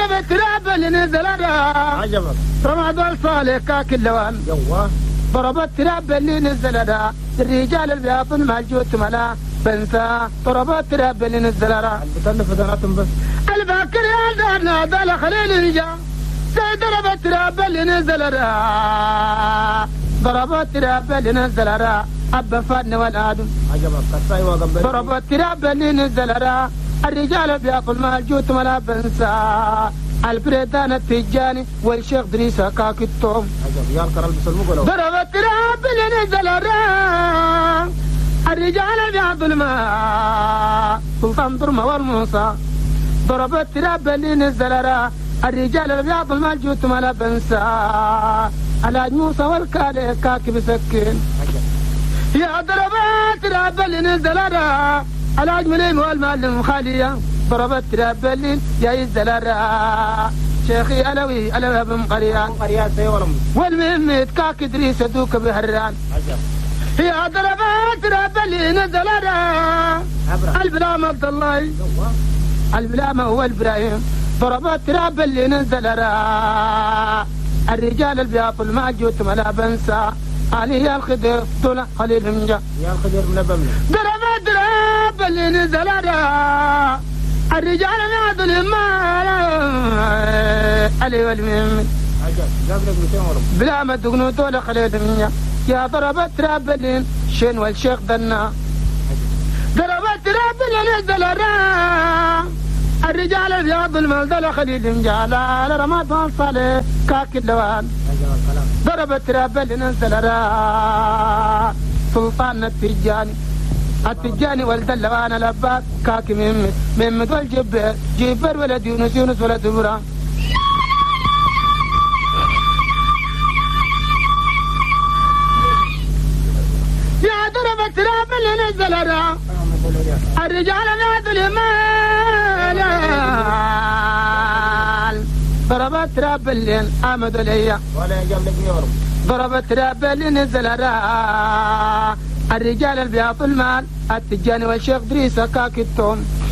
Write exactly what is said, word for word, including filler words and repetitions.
ضربت راب اللي نزل عجبك رمضان صالح كاك اللوان يوه ضربت راب اللي نزل الرجال اللي بيعطن مع الجوت ملا بنسى ضربت راب اللي نزل بتلف دناتهم بس الباكر يا دارنا دال خليل نجا سيد ضربت راب اللي نزل ضربت راب اللي نزل أبا فن والآدم عجبك قصاي وقبل ضربت راب اللي نزل الرجال بياكل مع الجوت ملا بنسى البريدان التجاني والشيخ دريسة كاك التوم عجب يا الكرال بسلموك ضربت راب اللي نزل الرجال بياكل مع سلطان درمة والموسى ضربت راب اللي نزل الرجال اللي بياكل مع الجوت ملا بنسى على موسى والكالي كاك بسكين يا ضربت راب اللي نزل العاج منين والمعلم خالية ضربت راب اللي يا يزل شيخي ألوي ألوي بن قريان قريان سيورم والمهمة كاك دريس دوك بهران يا ضربت راب اللي نزل البلام عبد الله البلام هو الإبراهيم ضربت راب اللي نزل الرجال اللي بياكل مع الجوت ملا بنسى علي يا الخدر دول خليل منجا يا الخدر من بمنا ضرب ضرب اللي نزل الرجال نادوا المال علي والمهم عجب جاب لك مئتين ورم بلا ما تقنوا دول خليل منجا يا ضربت راب اللي شين والشيخ دنا ضربت راب اللي نزل الرجال الرياض المال دول خليل منجا على رمضان صالح كاك اللوان ضربت راب اللي نزل را سلطان التجاني التجاني ولد اللوان الأباك كاك مهمد مهمد والجبر جبر ولد يونس يونس ولد برا يا ضربت راب اللي نزل را الرجال نادوا المال ضربت راب اللي آمدوا ليا ولا جاب لك ميورم ضربت راب اللي نزل الرجال اللي بيعطوا المال التجاني والشيخ دريس كاك التوم